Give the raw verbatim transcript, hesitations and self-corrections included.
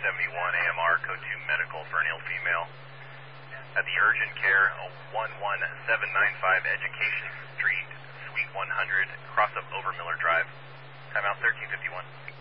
seventy-one A M R, code two medical for an ill female. At the urgent care, one one seven nine five Education Street, Suite one hundred, cross up over Miller Drive. Timeout thirteen fifty-one.